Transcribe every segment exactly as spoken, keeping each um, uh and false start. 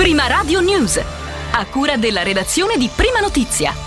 Prima Radio News, a cura della redazione di Prima Notizia.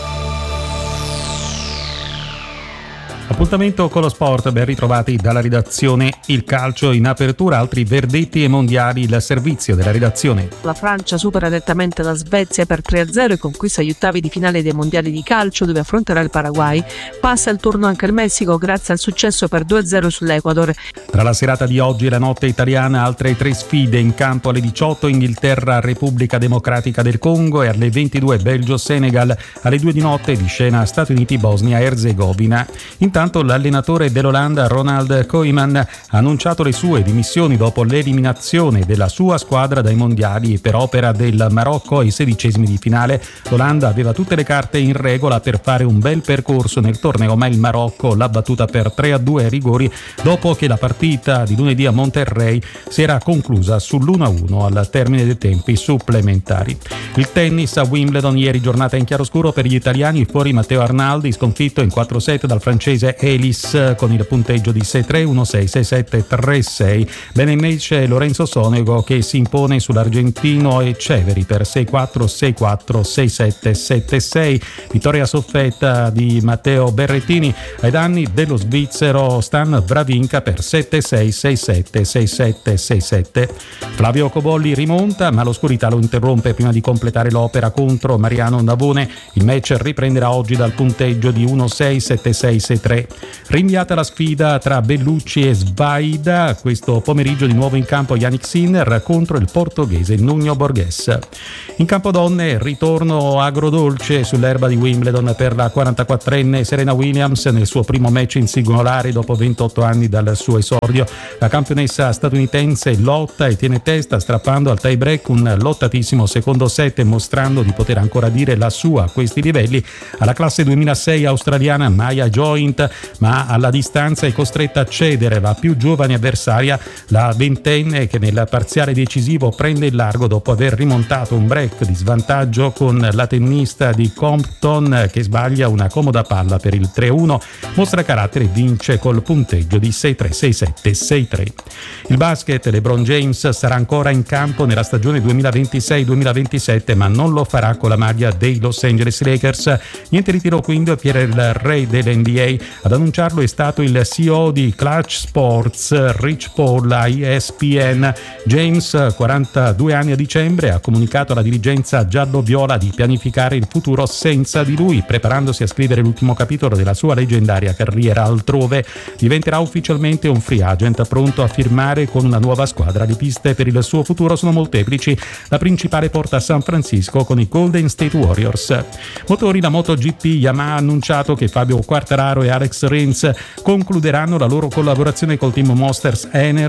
Appuntamento con lo sport, ben ritrovati dalla redazione. Il calcio in apertura, altri verdetti e mondiali, il servizio della redazione. La Francia supera nettamente la Svezia per tre a zero e conquista gli ottavi di finale dei mondiali di calcio, dove affronterà il Paraguay. Passa il turno anche il Messico grazie al successo per due a zero sull'Ecuador. Tra la serata di oggi e la notte italiana, altre tre sfide in campo. Alle diciotto Inghilterra Repubblica Democratica del Congo e alle ventidue Belgio Senegal. Alle due di notte di scena Stati Uniti Bosnia Erzegovina. Intanto l'allenatore dell'Olanda Ronald Koeman ha annunciato le sue dimissioni dopo l'eliminazione della sua squadra dai mondiali per opera del Marocco ai sedicesimi di finale. L'Olanda aveva tutte le carte in regola per fare un bel percorso nel torneo, ma il Marocco l'ha battuta per tre a due ai rigori dopo che la partita di lunedì a Monterrey si era conclusa sull'uno a uno al termine dei tempi supplementari. Il tennis a Wimbledon, ieri giornata in chiaroscuro per gli italiani, fuori Matteo Arnaldi, sconfitto in quattro set dal francese Elis con il punteggio di sei tre, uno sei, sei sette, tre sei. Bene invece Lorenzo Sonego che si impone sull'argentino Eceveri per sei quattro, sei quattro, sei sette, sette sei. Vittoria soffetta di Matteo Berrettini ai danni dello svizzero Stan Wawrinka per sette sei, sei sette, sei sette, sei sette. Flavio Cobolli rimonta, ma l'oscurità lo interrompe prima di completare l'opera contro Mariano Navone. Il match riprenderà oggi dal punteggio di uno sei, sette sei, sei tre. Rinviata la sfida tra Bellucci e Sbaida, questo pomeriggio di nuovo in campo Yannick Sinner contro il portoghese Nuno Borges. In campo donne, ritorno agrodolce sull'erba di Wimbledon per la quarantaquattrenne Serena Williams nel suo primo match in singolare dopo ventotto anni dal suo esordio. La campionessa statunitense lotta e tiene testa strappando al tie break un lottatissimo secondo set, mostrando di poter ancora dire la sua a questi livelli alla classe duemilasei australiana Maya Joint, ma alla distanza è costretta a cedere la più giovane avversaria, la ventenne che nel parziale decisivo prende il largo dopo aver rimontato un break di svantaggio con la tennista di Compton che sbaglia una comoda palla per il tre a uno, mostra carattere e vince col punteggio di sei tre, sei sette, sei tre. Il basket, LeBron James sarà ancora in campo nella stagione duemilaventisei duemilaventisette, ma non lo farà con la maglia dei Los Angeles Lakers. Niente ritiro quindi per il re dell'N B A. Ad annunciarlo è stato il C E O di Clutch Sports, Rich Paul, a E S P N. James, quarantadue anni a dicembre, ha comunicato alla dirigenza giallo-viola di pianificare il futuro senza di lui, preparandosi a scrivere l'ultimo capitolo della sua leggendaria carriera altrove. Diventerà ufficialmente un free agent pronto a firmare con una nuova squadra. Le piste per il suo futuro sono molteplici. La principale porta a San Francisco con i Golden State Warriors. Motori, la MotoGP. Yamaha ha annunciato che Fabio Quartararo e Alex Rins concluderanno la loro collaborazione col team Monsters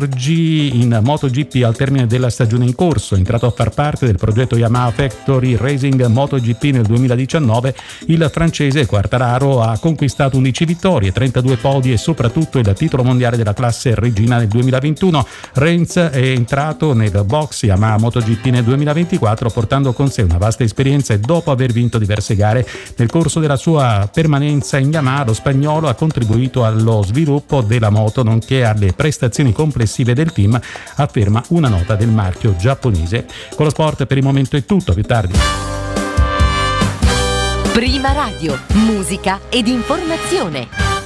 Energy in MotoGP al termine della stagione in corso. Entrato a far parte del progetto Yamaha Factory Racing MotoGP nel duemiladiciannove, il francese Quartararo ha conquistato undici vittorie, trentadue podi e soprattutto il titolo mondiale della classe regina nel duemilaventuno. Rins è entrato nel box Yamaha MotoGP nel duemilaventiquattro portando con sé una vasta esperienza e dopo aver vinto diverse gare. Nel corso della sua permanenza in Yamaha, lo spagnolo ha contribuito allo sviluppo della moto nonché alle prestazioni complessive del team, afferma una nota del marchio giapponese. Con lo sport per il momento è tutto, più tardi. Prima Radio, musica ed informazione.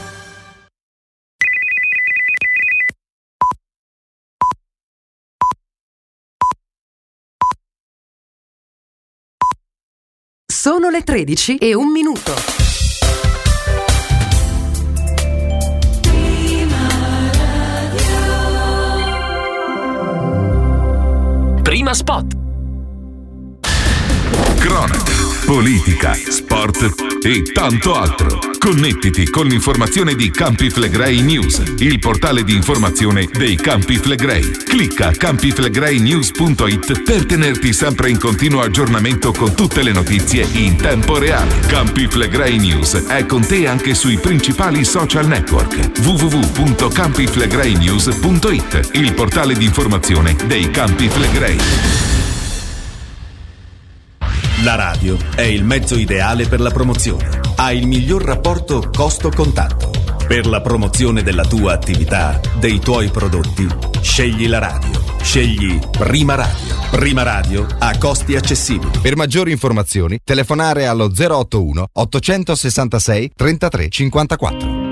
Sono le tredici e un minuto. Prima Spot. Cronaca, politica, sport e tanto altro. Connettiti con l'informazione di Campi Flegrei News, il portale di informazione dei Campi Flegrei. Clicca campi flegrei news punto it per tenerti sempre in continuo aggiornamento con tutte le notizie in tempo reale. Campi Flegrei News è con te anche sui principali social network. w w w punto campi flegrei news punto it, il portale di informazione dei Campi Flegrei. La radio è il mezzo ideale per la promozione. Ha il miglior rapporto costo-contatto. Per la promozione della tua attività, dei tuoi prodotti, scegli la radio. Scegli Prima Radio. Prima Radio a costi accessibili. Per maggiori informazioni telefonare allo zero otto uno ottocentosessantasei trentatré cinquantaquattro.